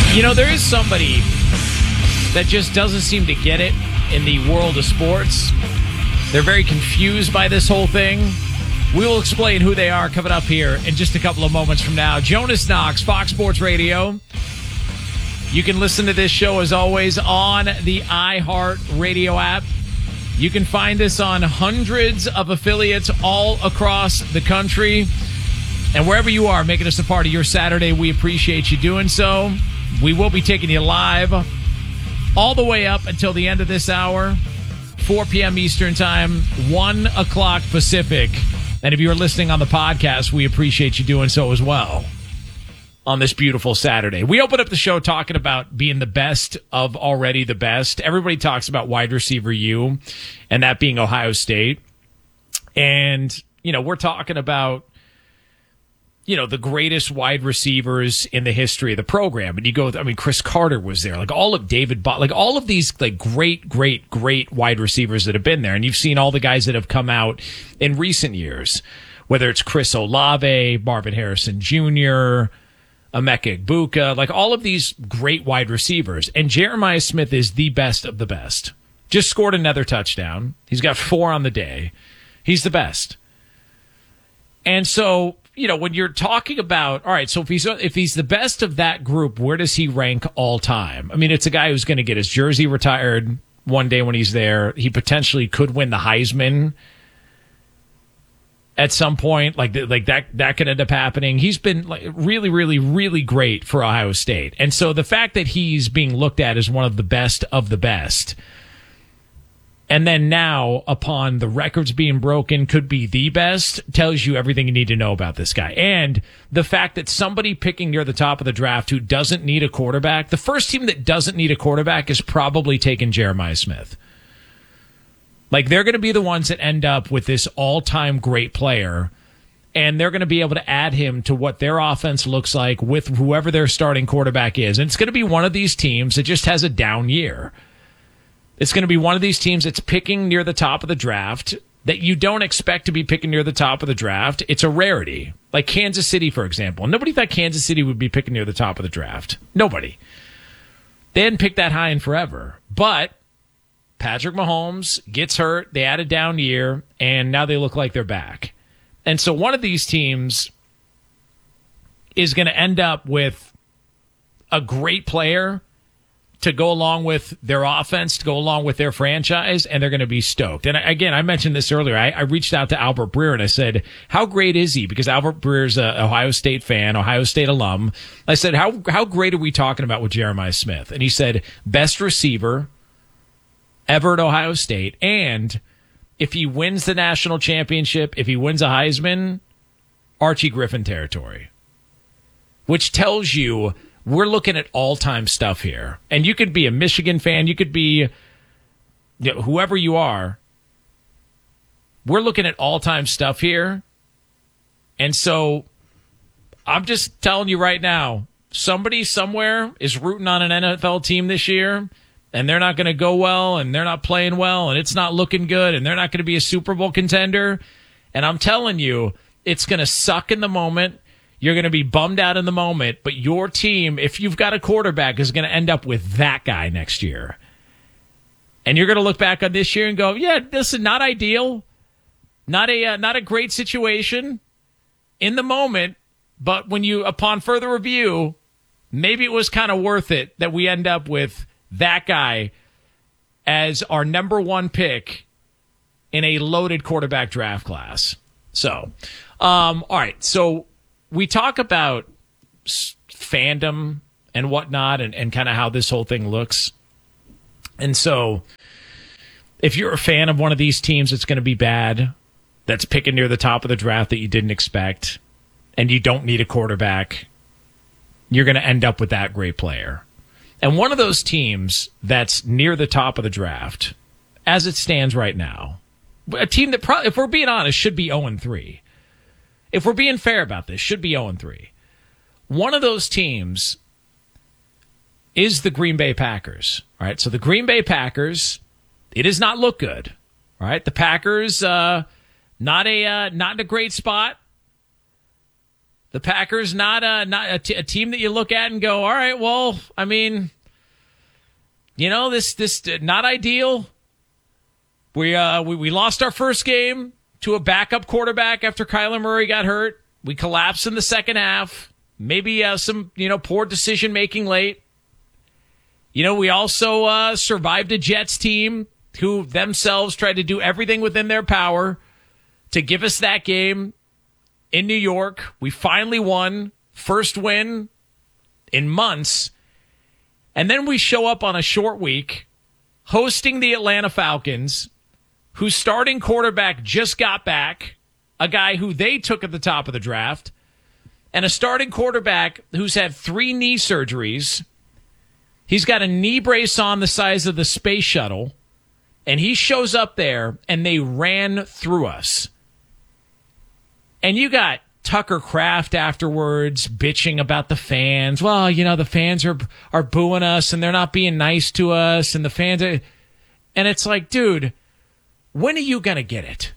You know, there is somebody that just doesn't seem to get it in the world of sports. They're very confused by this whole thing. We will explain who they are coming up here in just a couple of moments from now. Jonas Knox, Fox Sports Radio. You can listen to this show, as always, on the iHeart Radio app. You can find this on hundreds of affiliates all across the country. And wherever you are, making us a part of your Saturday, we appreciate you doing so. We will be taking you live all the way up until the end of this hour, 4 p.m. Eastern Time, 1 o'clock Pacific. And if you're listening on the podcast, we appreciate you doing so as well on this beautiful Saturday. We opened up the show talking about being the best of already the best. Everybody talks about wide receiver U, and that being Ohio State. And, you know, we're talking about, you know, the greatest wide receivers in the history of the program. And you go, I mean, Chris Carter was there, like all of David Bott, like all of these like great wide receivers that have been there. And you've seen all the guys that have come out in recent years, whether it's Chris Olave, Marvin Harrison Jr., Emeka Egbuka, like all of these great wide receivers. And Jeremiah Smith is the best of the best. Just scored another touchdown. He's got 4 on the day. He's the best. And so, you know, when you're talking about, all right, so if he's the best of that group, where does he rank all time? I mean, it's a guy who's going to get his jersey retired one day when he's there. He potentially could win the Heisman at some point. Like that could end up happening. He's been like really great for Ohio State. And so the fact that he's being looked at as one of the best, and then now, upon the records being broken, could be the best, tells you everything you need to know about this guy. And the fact that somebody picking near the top of the draft who doesn't need a quarterback, the first team that doesn't need a quarterback is probably taking Jeremiah Smith. Like, they're going to be the ones that end up with this all-time great player, and they're going to be able to add him to what their offense looks like with whoever their starting quarterback is. And it's going to be one of these teams that just has a down year. It's going to be one of these teams that's picking near the top of the draft that you don't expect to be picking near the top of the draft. It's a rarity. Like Kansas City, for example. Nobody thought Kansas City would be picking near the top of the draft. Nobody. They hadn't picked that high in forever. But Patrick Mahomes gets hurt. They had a down year, and now they look like they're back. And so one of these teams is going to end up with a great player to go along with their offense, to go along with their franchise, and they're going to be stoked. And again, I mentioned this earlier. I reached out to Albert Breer and I said, how great is he? Because Albert Breer's an Ohio State fan, Ohio State alum. I said, how great are we talking about with Jeremiah Smith? And he said, best receiver ever at Ohio State. And if he wins the national championship, if he wins a Heisman, Archie Griffin territory. Which tells you we're looking at all-time stuff here. And you could be a Michigan fan. You could be whoever you are. We're looking at all-time stuff here. And so I'm just telling you right now, somebody somewhere is rooting on an NFL team this year, and they're not going to go well, and they're not playing well, and it's not looking good, and they're not going to be a Super Bowl contender. And I'm telling you, it's going to suck in the moment. You're going to be bummed out in the moment, but your team, if you've got a quarterback, is going to end up with that guy next year. And you're going to look back on this year and go, yeah, this is not ideal. Not a great situation in the moment, but when you, upon further review, maybe it was kind of worth it that we end up with that guy as our number 1 pick in a loaded quarterback draft class. So, all right, so we talk about fandom and whatnot and kind of how this whole thing looks. And so if you're a fan of one of these teams that's going to be bad, that's picking near the top of the draft that you didn't expect, and you don't need a quarterback, you're going to end up with that great player. And one of those teams that's near the top of the draft, as it stands right now, a team that probably, if we're being honest, should be 0-3. If we're being fair about this, should be 0-3. One of those teams is the Green Bay Packers. All right, so the Green Bay Packers, it does not look good. All right, the Packers, not in a great spot. The Packers not a team that you look at and go, all right, well, I mean, you know, this not ideal. We lost our first game to a backup quarterback after Kyler Murray got hurt. We collapsed in the second half. Maybe some poor decision making late. We also survived a Jets team who themselves tried to do everything within their power to give us that game in New York. We finally won. First win in months. And then we show up on a short week hosting the Atlanta Falcons, whose starting quarterback just got back, a guy who they took at the top of the draft, and a starting quarterback who's had 3 knee surgeries. He's got a knee brace on the size of the space shuttle, and he shows up there, and they ran through us. And you got Tucker Kraft afterwards bitching about the fans. Well, the fans are booing us, and they're not being nice to us, and the fans are... And it's like, dude, when are you going to get it?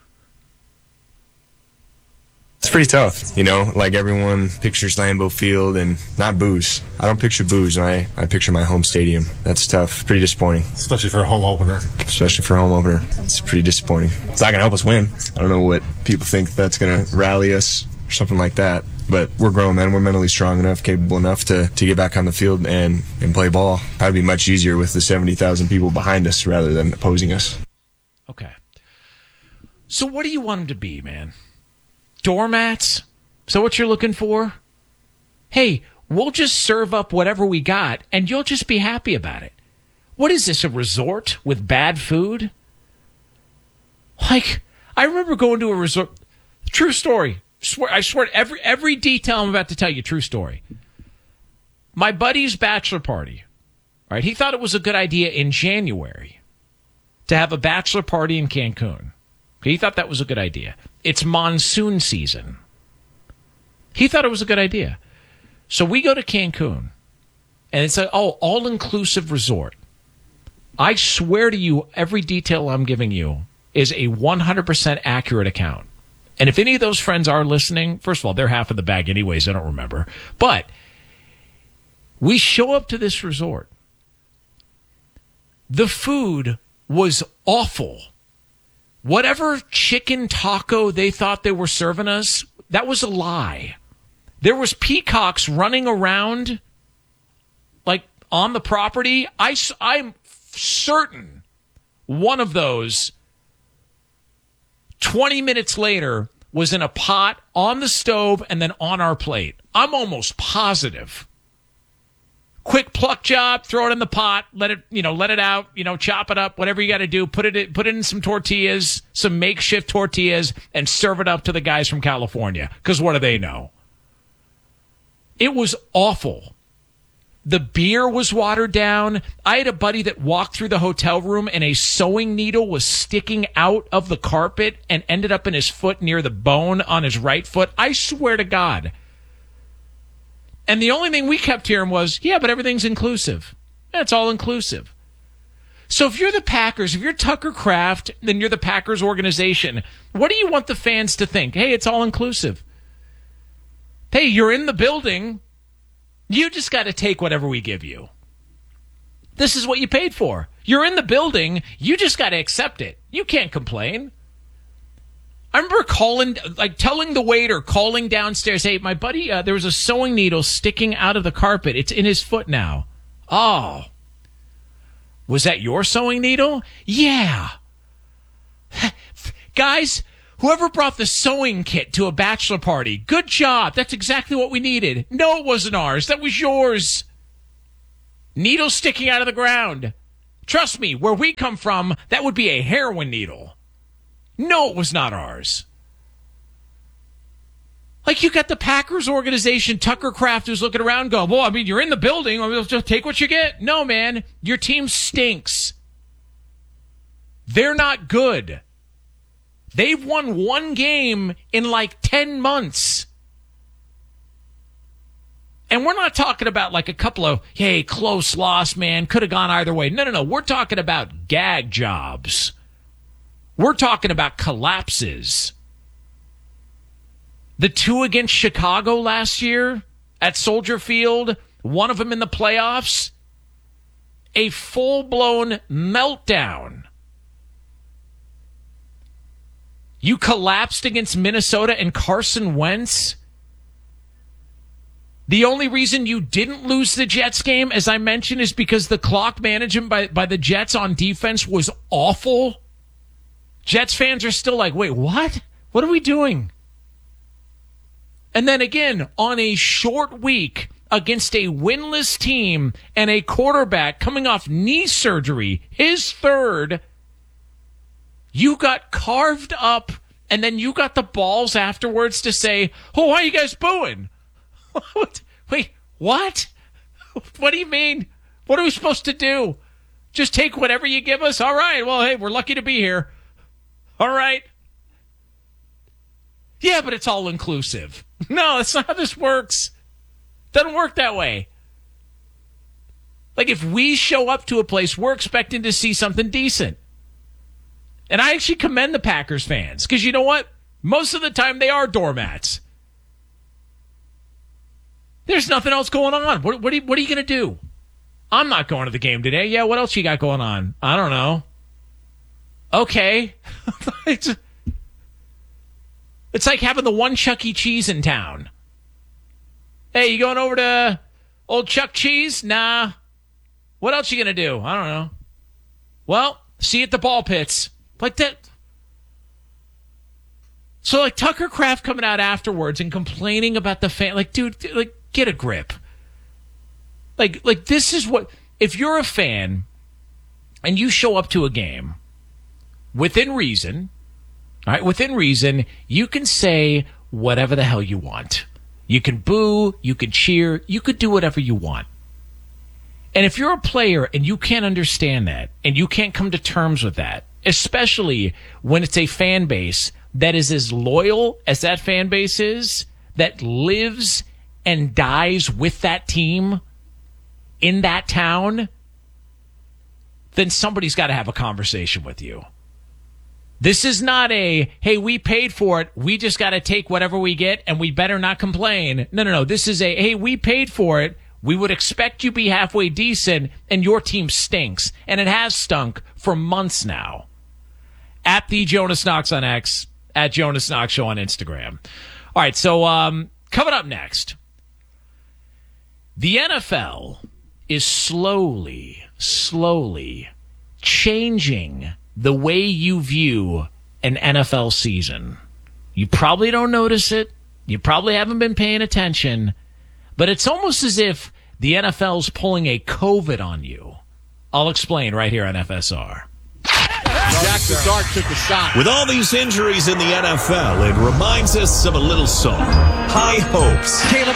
It's pretty tough, like everyone pictures Lambeau Field and not boos. I don't picture boos. I picture my home stadium. That's tough. Pretty disappointing. Especially for a home opener. It's pretty disappointing. It's not going to help us win. I don't know what people think that's going to rally us or something like that. But we're grown men. We're mentally strong enough, capable enough to get back on the field and play ball. That'd be much easier with the 70,000 people behind us rather than opposing us. Okay. So what do you want them to be, man? Doormats? Is that what you're looking for? Hey, we'll just serve up whatever we got, and you'll just be happy about it. What is this, a resort with bad food? Like, I remember going to a resort. True story. I swear, every detail I'm about to tell you, true story. My buddy's bachelor party, right? He thought it was a good idea in January to have a bachelor party in Cancun. He thought that was a good idea. It's monsoon season. He thought it was a good idea. So we go to Cancun, and it's like, all-inclusive resort. I swear to you, every detail I'm giving you is a 100% accurate account. And if any of those friends are listening, first of all, they're half of the bag anyways, I don't remember. But we show up to this resort. The food was awful. Whatever chicken taco they thought they were serving us, that was a lie. There was peacocks running around, like, on the property. I'm certain one of those, 20 minutes later, was in a pot on the stove and then on our plate. I'm almost positive. Quick pluck job, throw it in the pot, let it out, chop it up, whatever you got to do, put it in some tortillas, some makeshift tortillas, and serve it up to the guys from California. Because what do they know? It was awful. The beer was watered down. I had a buddy that walked through the hotel room and a sewing needle was sticking out of the carpet and ended up in his foot near the bone on his right foot. I swear to God. And the only thing we kept hearing was, yeah, but everything's inclusive. It's all inclusive. So if you're the Packers, if you're Tucker Kraft, then you're the Packers organization. What do you want the fans to think? Hey, it's all inclusive. Hey, you're in the building. You just got to take whatever we give you. This is what you paid for. You're in the building. You just got to accept it. You can't complain. I remember telling the waiter, calling downstairs, hey, my buddy, there was a sewing needle sticking out of the carpet. It's in his foot now. Oh. Was that your sewing needle? Yeah. Guys, whoever brought the sewing kit to a bachelor party, good job. That's exactly what we needed. No, it wasn't ours. That was yours. Needle sticking out of the ground. Trust me, where we come from, that would be a heroin needle. No, it was not ours. Like, you got the Packers organization, Tucker Kraft, who's looking around going, well, I mean, you're in the building. We'll just take what you get. No, man, your team stinks. They're not good. They've won one game in like 10 months. And we're not talking about like a couple of, hey, close loss, man, could have gone either way. No. We're talking about gag jobs. We're talking about collapses. The 2 against Chicago last year at Soldier Field, one of them in the playoffs, a full-blown meltdown. You collapsed against Minnesota and Carson Wentz. The only reason you didn't lose the Jets game, as I mentioned, is because the clock management by the Jets on defense was awful. Jets fans are still like, wait, what? What are we doing? And then again, on a short week against a winless team and a quarterback coming off knee surgery, his third, you got carved up, and then you got the balls afterwards to say, oh, why are you guys booing? Wait, what? What do you mean? What are we supposed to do? Just take whatever you give us? All right, well, hey, we're lucky to be here. All right. Yeah, but it's all inclusive. No, that's not how this works. Doesn't work that way. Like, if we show up to a place, we're expecting to see something decent. And I actually commend the Packers fans, because you know what? Most of the time they are doormats. There's nothing else going on. What are you going to do? I'm not going to the game today. Yeah, what else you got going on? I don't know. Okay. It's like having the one Chuck E. Cheese in town. Hey, you going over to old Chuck Cheese? Nah. What else you going to do? I don't know. Well, see you at the ball pits. Like that. So, like, Tucker Kraft coming out afterwards and complaining about the fan. Like, dude, like, get a grip. Like, this is what... If you're a fan and you show up to a game within reason, all right, within reason, you can say whatever the hell you want. You can boo, you can cheer, you could do whatever you want. And if you're a player and you can't understand that, and you can't come to terms with that, especially when it's a fan base that is as loyal as that fan base is, that lives and dies with that team in that town, then somebody's got to have a conversation with you. This is not a, hey, we paid for it, we just got to take whatever we get, and we better not complain. No. This is a, hey, we paid for it, we would expect you be halfway decent, and your team stinks. And it has stunk for months now. At the Jonas Knox on X, at Jonas Knox Show on Instagram. All right, so coming up next, the NFL is slowly changing the way you view an NFL season. You probably don't notice it. You probably haven't been paying attention. But it's almost as if the NFL's pulling a COVID on you. I'll explain right here on FSR. Jackson Dart took a shot. With all these injuries in the NFL, it reminds us of a little song, High Hopes. Caleb